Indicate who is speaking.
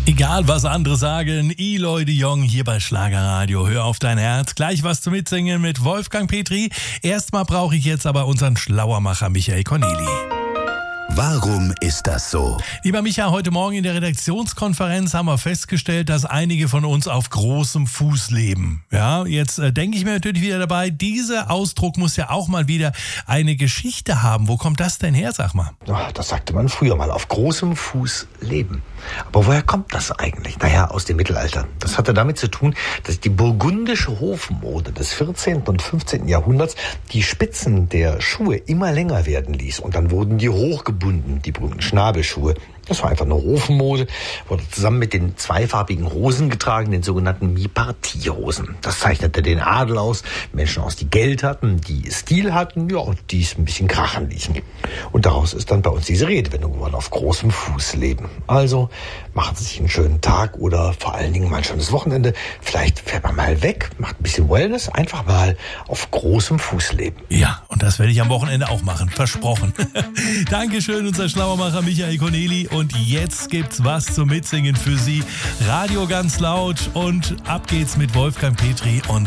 Speaker 1: Egal was andere sagen, Eloy de Jong hier bei Schlagerradio. Hör auf dein Herz. Gleich was zu mitsingen mit Wolfgang Petri. Erstmal brauche ich jetzt aber unseren Schlauermacher Michael Corneli.
Speaker 2: Warum ist das so?
Speaker 1: Lieber Micha, heute Morgen in der Redaktionskonferenz haben wir festgestellt, dass einige von uns auf großem Fuß leben. Ja, jetzt denke ich mir natürlich wieder dabei, dieser Ausdruck muss ja auch mal wieder eine Geschichte haben. Wo kommt das denn her, sag mal?
Speaker 3: Das sagte man früher mal, auf großem Fuß leben. Aber woher kommt das eigentlich? Naja, aus dem Mittelalter. Das hatte damit zu tun, dass die burgundische Hofmode des 14. und 15. Jahrhunderts die Spitzen der Schuhe immer länger werden ließ. Und dann wurden die hochgebunden, die berühmten Schnabelschuhe. Das war einfach eine Hofmode, wurde zusammen mit den zweifarbigen Hosen getragen, den sogenannten Mi-Partie-Hosen. Das zeichnete den Adel aus, Menschen aus, die Geld hatten, die Stil hatten, ja, und die es ein bisschen krachen ließen. Und daraus ist dann bei uns diese Redewendung geworden, auf großem Fuß leben. Also machen Sie sich einen schönen Tag oder vor allen Dingen mal ein schönes Wochenende. Vielleicht fährt man mal weg, macht ein bisschen Wellness, einfach mal auf großem Fuß leben.
Speaker 1: Ja, und das werde ich am Wochenende auch machen, versprochen. Dankeschön, unser Schlauermacher Michael Corneli. Und jetzt gibt's was zum Mitsingen für Sie. Radio ganz laut und ab geht's mit Wolfgang Petri und